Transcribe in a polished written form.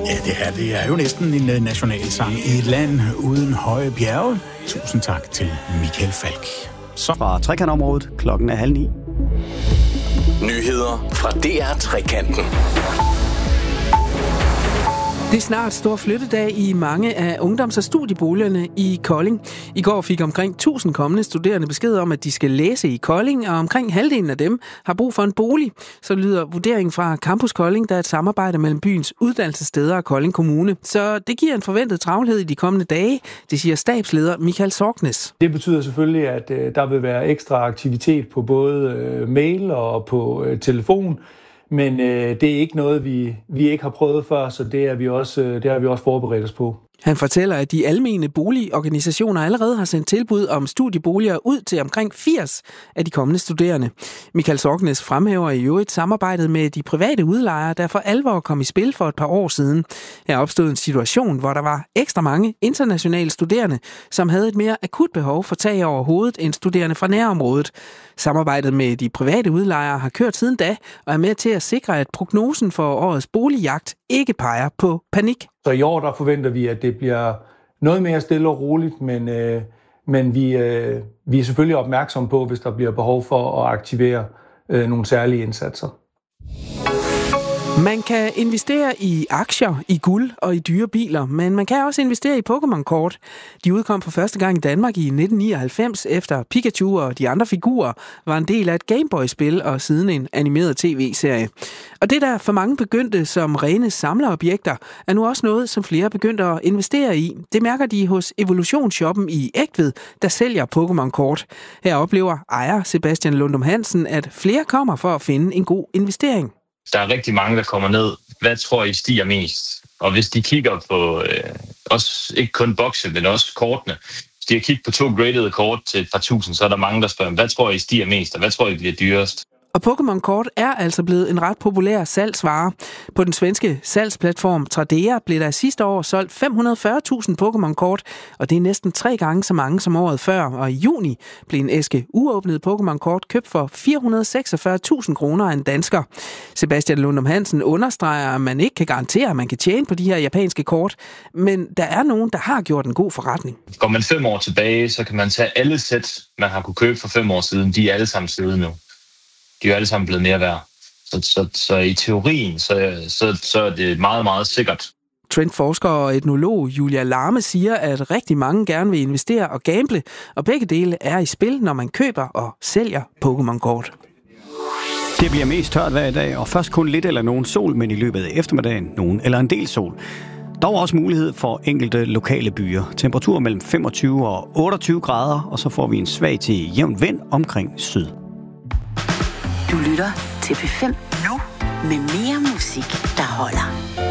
Det er jo næsten en nationalsang i et land uden høje bjerge. Tusind tak til Michael Falk. Fra Trekantområdet, klokken er 8:30. Nyheder fra DR Trekanten. Det er snart stor flyttedag i mange af ungdoms- og studieboligerne i Kolding. I går fik omkring 1000 kommende studerende besked om, at de skal læse i Kolding, og omkring halvdelen af dem har brug for en bolig. Så lyder vurderingen fra Campus Kolding, der er et samarbejde mellem byens uddannelsessteder og Kolding Kommune. Så det giver en forventet travlhed i de kommende dage, det siger stabsleder Michael Sorknes. Det betyder selvfølgelig, at der vil være ekstra aktivitet på både mail og på telefon. Men det er ikke noget, vi ikke har prøvet før, så det har vi også forberedt os på. Han fortæller, at de almene boligorganisationer allerede har sendt tilbud om studieboliger ud til omkring 80 af de kommende studerende. Michael Sorknes fremhæver i øvrigt samarbejdet med de private udlejere, der for alvor kom i spil for et par år siden. Her opstod en situation, hvor der var ekstra mange internationale studerende, som havde et mere akut behov for tag over hovedet end studerende fra nærområdet. Samarbejdet med de private udlejere har kørt siden da, og er med til at sikre, at prognosen for årets boligjagt ikke peger på panik. Så i år der forventer vi, at det bliver noget mere stille og roligt, men vi er selvfølgelig opmærksomme på, hvis der bliver behov for at aktivere nogle særlige indsatser. Man kan investere i aktier, i guld og i dyre biler, men man kan også investere i Pokémon-kort. De udkom for første gang i Danmark i 1999, efter Pikachu og de andre figurer var en del af et Gameboy-spil og siden en animeret tv-serie. Og det, der for mange begyndte som rene samlerobjekter, er nu også noget, som flere begyndte at investere i. Det mærker de hos Evolutionsshoppen i Egtved, der sælger Pokémon-kort. Her oplever ejer Sebastian Lundum Hansen, at flere kommer for at finde en god investering. Der er rigtig mange, der kommer ned. Hvad tror I stiger mest? Og hvis de kigger på, også ikke kun bokse, men også kortene. Hvis de har kigget på 2 graded kort til et par tusind, så er der mange, der spørger, hvad tror I stiger mest, og hvad tror I bliver dyrest? Og Pokémon-kort er altså blevet en ret populær salgsvare. På den svenske salgsplatform Tradera blev der sidste år solgt 540.000 Pokémon-kort, og det er næsten 3 gange så mange som året før. Og i juni blev en æske uåbnet Pokémon-kort købt for 446.000 kroner af en dansker. Sebastian Lundum Hansen understreger, at man ikke kan garantere, at man kan tjene på de her japanske kort, men der er nogen, der har gjort en god forretning. Går man 5 år tilbage, så kan man tage alle sæt, man har kunne købe for 5 år siden. De er alle sammen steget nu. De er jo alle sammen blevet mere værd. Så i teorien, så er det meget, meget sikkert. Trendforsker og etnolog Julia Larme siger, at rigtig mange gerne vil investere og gamble, og begge dele er i spil, når man køber og sælger Pokémon-kort. Det bliver mest tørt hver dag, og først kun lidt eller nogen sol, men i løbet af eftermiddagen nogen eller en del sol. Dog også mulighed for enkelte lokale byer. Temperatur mellem 25 og 28 grader, og så får vi en svag til jævn vind omkring syd. Du lytter til P5 nu med mere musik, der holder.